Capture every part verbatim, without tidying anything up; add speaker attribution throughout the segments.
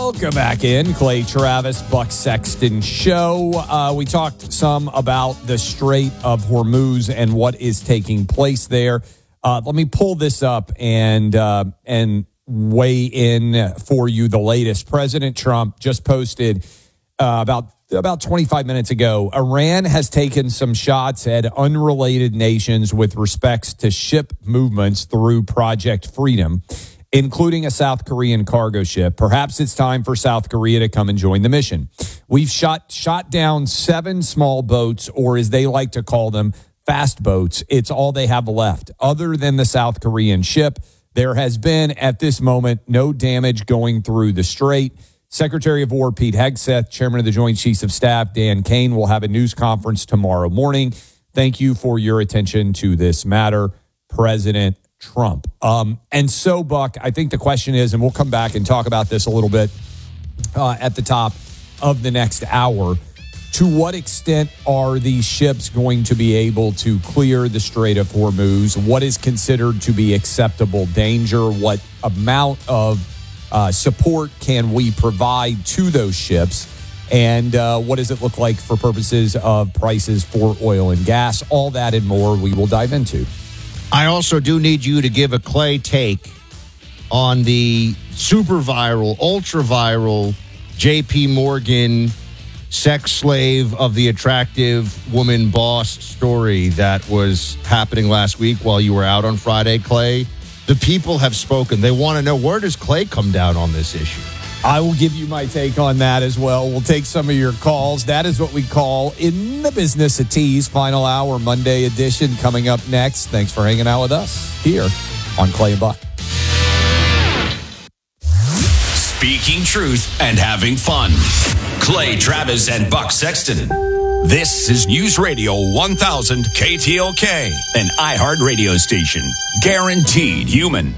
Speaker 1: Welcome back in. Clay Travis, Buck Sexton Show. Uh, we talked some about the Strait of Hormuz and what is taking place there. Uh, let me pull this up and uh, and weigh in for you the latest. President Trump just posted uh, about about twenty-five minutes ago, Iran has taken some shots at unrelated nations with respects to ship movements through Project Freedom, including a South Korean cargo ship. Perhaps it's time for South Korea to come and join the mission. We've shot shot down seven small boats, or as they like to call them, fast boats. It's all they have left. Other than the South Korean ship, there has been, at this moment, no damage going through the strait. Secretary of War Pete Hegseth, Chairman of the Joint Chiefs of Staff Dan Kane will have a news conference tomorrow morning. Thank you for your attention to this matter, President Trump. Um, and so, Buck, I think the question is, and we'll come back and talk about this a little bit uh, at the top of the next hour, to what extent are these ships going to be able to clear the Strait of Hormuz? What is considered to be acceptable danger? What amount of uh, support can we provide to those ships? And uh, what does it look like for purposes of prices for oil and gas? All that and more we will dive into.
Speaker 2: I also do need you to give a Clay take on the super viral, ultra viral J P Morgan sex slave of the attractive woman boss story that was happening last week while you were out on Friday, Clay. The people have spoken. They want to know, where does Clay come down on this issue?
Speaker 1: I will give you my take on that as well. We'll take some of your calls. That is what we call In the Business of Tease, final hour, Monday edition coming up next. Thanks for hanging out with us here on Clay and Buck.
Speaker 3: Speaking truth and having fun. Clay Travis and Buck Sexton. This is News Radio one thousand K T L K, an iHeart radio station. Guaranteed human.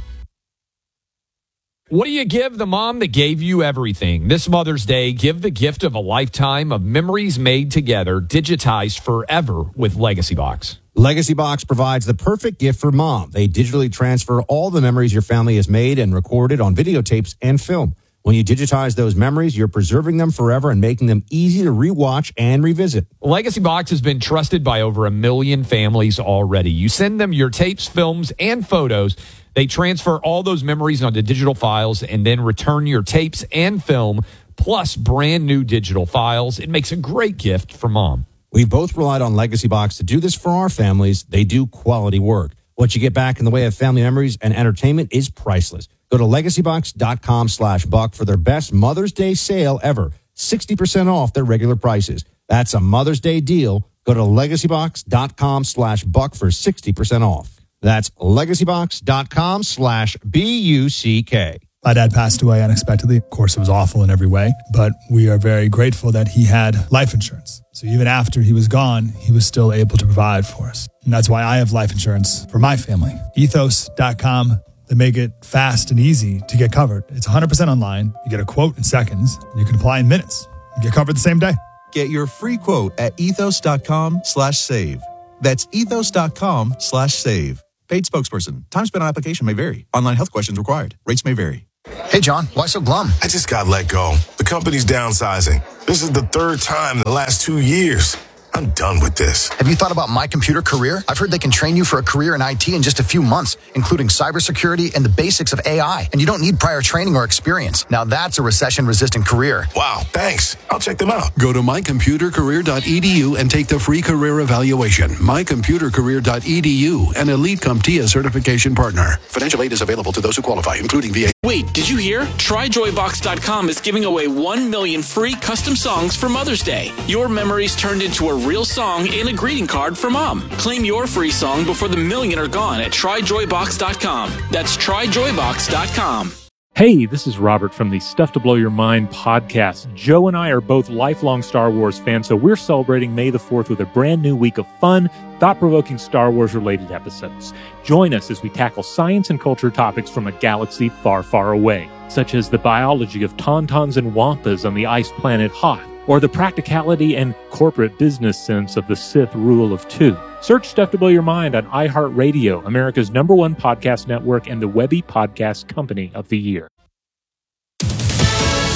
Speaker 1: What do you give the mom that gave you everything? This Mother's Day, give the gift of a lifetime of memories made together, digitized forever with Legacy Box.
Speaker 4: Legacy Box provides the perfect gift for mom. They digitally transfer all the memories your family has made and recorded on videotapes and film. When you digitize those memories, you're preserving them forever and making them easy to rewatch and revisit.
Speaker 1: Legacy Box has been trusted by over a million families already. You send them your tapes, films, and photos. They transfer all those memories onto digital files and then return your tapes and film, plus brand new digital files. It makes a great gift for mom.
Speaker 4: We've both relied on Legacy Box to do this for our families. They do quality work. What you get back in the way of family memories and entertainment is priceless. Go to legacybox.com slash buck for their best Mother's Day sale ever. sixty percent off their regular prices. That's a Mother's Day deal. Go to legacybox.com slash buck for sixty percent off. That's legacybox.com slash B U C K.
Speaker 5: My dad passed away unexpectedly. Of course, it was awful in every way, but we are very grateful that he had life insurance. So even after he was gone, he was still able to provide for us. And that's why I have life insurance for my family. ethos dot com. They make it fast and easy to get covered. It's one hundred percent online. You get a quote in seconds. And you can apply in minutes. You get covered the same day.
Speaker 6: Get your free quote at ethos.com slash save. That's ethos.com slash save. Paid spokesperson. Time spent on application may vary. Online health questions required. Rates may vary.
Speaker 7: Hey, John, why so glum?
Speaker 8: I just got let go. The company's downsizing. This is the third time in the last two years. I'm done with this.
Speaker 7: Have you thought about My Computer Career? I've heard they can train you for a career in I T in just a few months, including cybersecurity and the basics of A I. And you don't need prior training or experience. Now that's a recession-resistant career.
Speaker 8: Wow, thanks. I'll check them out.
Speaker 9: Go to my computer career dot e d u and take the free career evaluation. my computer career dot e d u, an Elite CompTIA certification partner. Financial aid is available to those who qualify, including V A.
Speaker 10: Wait, did you hear? try joy box dot com is giving away one million free custom songs for Mother's Day. Your memories turned into a real song and a greeting card for mom. Claim your free song before the million are gone at try joy box dot com. That's try joy box dot com.
Speaker 11: Hey, this is Robert from the Stuff to Blow Your Mind podcast. Joe and I are both lifelong Star Wars fans, so we're celebrating May the fourth with a brand new week of fun, thought-provoking Star Wars-related episodes. Join us as we tackle science and culture topics from a galaxy far, far away, such as the biology of tauntauns and wampas on the ice planet Hoth, or the practicality and corporate business sense of the Sith rule of two. Search Stuff to Blow Your Mind on iHeartRadio, America's number one podcast network and the Webby Podcast Company of the Year.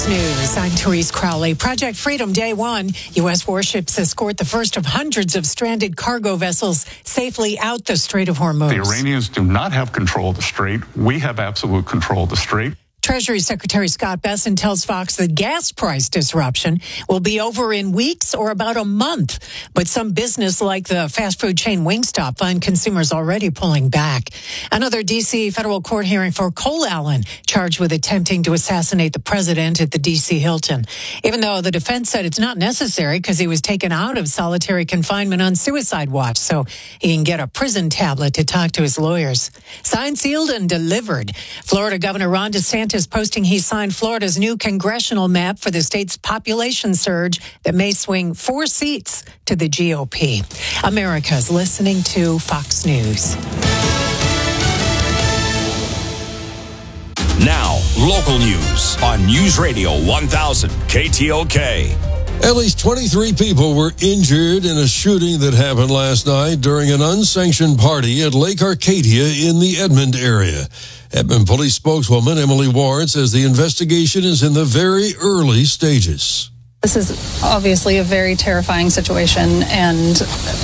Speaker 12: Fox News, I'm Therese Crowley. Project Freedom Day One. U S warships escort the first of hundreds of stranded cargo vessels safely out the Strait of Hormuz.
Speaker 13: The Iranians do not have control of the strait. We have absolute control of the strait.
Speaker 12: Treasury Secretary Scott Bessent tells Fox the gas price disruption will be over in weeks or about a month. But some business like the fast food chain Wingstop find consumers already pulling back. Another D C federal court hearing for Cole Allen, charged with attempting to assassinate the president at the D C Hilton. Even though the defense said it's not necessary because he was taken out of solitary confinement on suicide watch, so he can get a prison tablet to talk to his lawyers. Signed, sealed, and delivered. Florida Governor Ron DeSantis is posting he signed Florida's new congressional map for the state's population surge that may swing four seats to the G O P. America's listening to Fox News.
Speaker 3: Now, local news on News Radio one thousand K T O K.
Speaker 14: At least twenty-three people were injured in a shooting that happened last night during an unsanctioned party at Lake Arcadia in the Edmond area. Edmond Police spokeswoman Emily Ward says the investigation is in the very early stages.
Speaker 15: This is obviously a very terrifying situation, and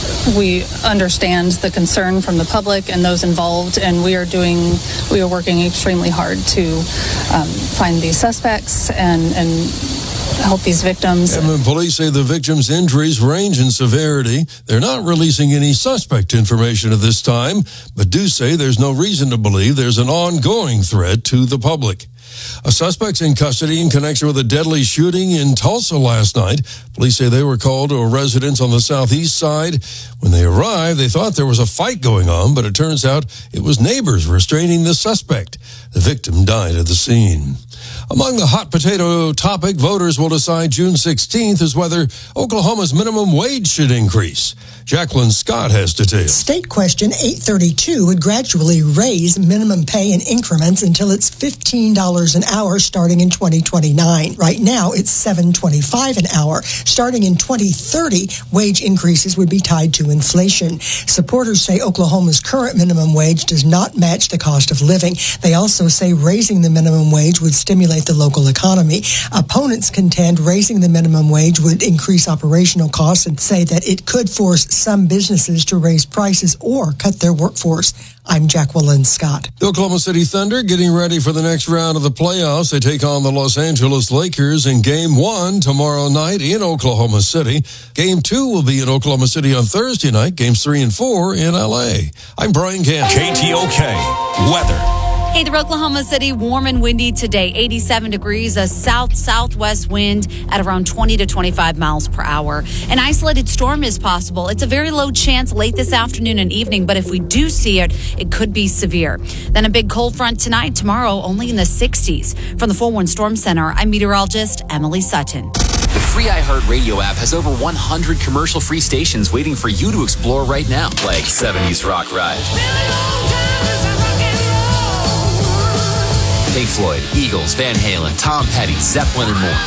Speaker 15: we understand the concern from the public and those involved, and we are doing, we are working extremely hard to um, find these suspects and, and help these victims.
Speaker 14: Edmond police say the victims' injuries range in severity. They're not releasing any suspect information at this time, but do say there's no reason to believe there's an ongoing threat to the public. A suspect's in custody in connection with a deadly shooting in Tulsa last night. Police say they were called to a residence on the southeast side. When they arrived, they thought there was a fight going on, but it turns out it was neighbors restraining the suspect. The victim died at the scene. Among the hot potato topic voters will decide June sixteenth is whether Oklahoma's minimum wage should increase. Jacqueline Scott has details.
Speaker 16: State question eight thirty-two would gradually raise minimum pay in increments until it's fifteen dollars an hour starting in twenty twenty-nine. Right now, it's seven twenty-five an hour. Starting in twenty thirty, wage increases would be tied to inflation. Supporters say Oklahoma's current minimum wage does not match the cost of living. They also say raising the minimum wage would stimulate the local economy. Opponents contend raising the minimum wage would increase operational costs and say that it could force some businesses to raise prices or cut their workforce. I'm Jacqueline Scott.
Speaker 14: The Oklahoma City Thunder getting ready for the next round of the playoffs. They take on the Los Angeles Lakers in Game one tomorrow night in Oklahoma City. Game two will be in Oklahoma City on Thursday night. Games three and four in L A. I'm Brian Camp.
Speaker 3: K T O K weather.
Speaker 17: Hey, the Oklahoma City, warm and windy today, eighty-seven degrees, a south-southwest wind at around twenty to twenty-five miles per hour. An isolated storm is possible. It's a very low chance late this afternoon and evening, but if we do see it, it could be severe. Then a big cold front tonight, tomorrow only in the sixties. From the four one Storm Center, I'm meteorologist Emily Sutton.
Speaker 18: The free iHeartRadio app has over one hundred commercial-free stations waiting for you to explore right now, like seventies Rock Ride, Pink Floyd, Eagles, Van Halen, Tom Petty, Zeppelin, and more.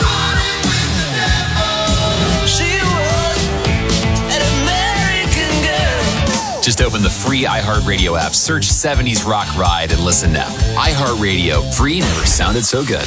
Speaker 18: Just open the free iHeartRadio app, search seventies Rock Ride, and listen now. iHeartRadio, free never sounded so good.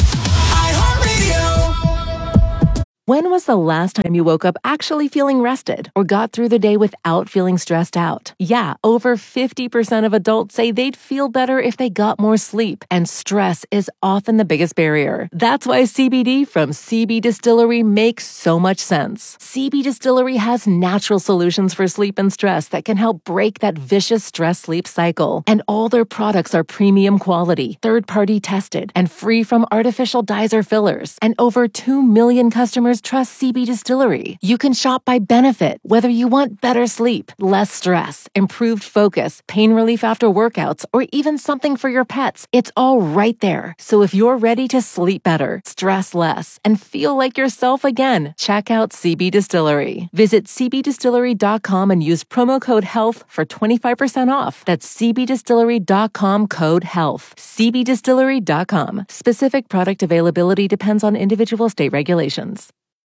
Speaker 19: When was the last time you woke up actually feeling rested or got through the day without feeling stressed out? Yeah, over fifty percent of adults say they'd feel better if they got more sleep, and stress is often the biggest barrier. That's why C B D from C B Distillery makes so much sense. C B Distillery has natural solutions for sleep and stress that can help break that vicious stress-sleep cycle. And all their products are premium quality, third-party tested, and free from artificial dyes or fillers. And over two million customers trust C B Distillery. You can shop by benefit, whether you want better sleep, less stress, improved focus, pain relief after workouts, or even something for your pets. It's all right there. So if you're ready to sleep better, stress less, and feel like yourself again, check out C B Distillery. Visit c b distillery dot com and use promo code HEALTH for twenty-five percent off. That's c b distillery dot com code HEALTH. c b distillery dot com. Specific product availability depends on individual state regulations.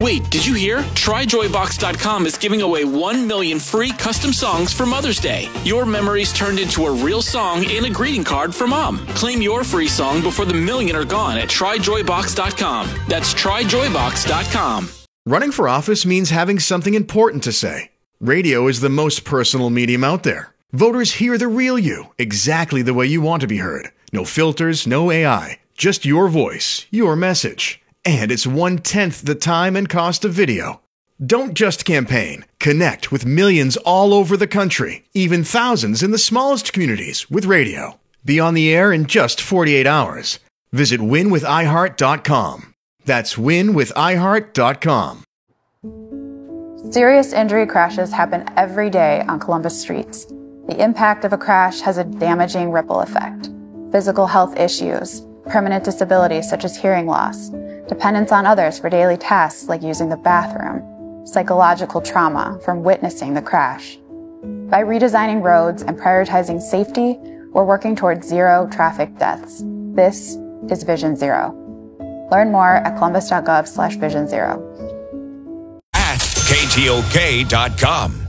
Speaker 10: Wait, did you hear? Try joy box dot com is giving away one million free custom songs for Mother's Day. Your memories turned into a real song and a greeting card for Mom. Claim your free song before the million are gone at try joy box dot com. That's try joy box dot com.
Speaker 20: Running for office means having something important to say. Radio is the most personal medium out there. Voters hear the real you, exactly the way you want to be heard. No filters, no A I, just your voice, your message. And it's one-tenth the time and cost of video. Don't just campaign. Connect with millions all over the country, even thousands in the smallest communities with radio. Be on the air in just forty-eight hours. Visit win with i heart dot com. That's win with i heart dot com.
Speaker 21: Serious injury crashes happen every day on Columbus streets. The impact of a crash has a damaging ripple effect. Physical health issues, permanent disabilities such as hearing loss, dependence on others for daily tasks like using the bathroom, psychological trauma from witnessing the crash. By redesigning roads and prioritizing safety, we're working towards zero traffic deaths. This is Vision Zero. Learn more at columbus dot gov slash vision zero.
Speaker 3: At K T O K dot com.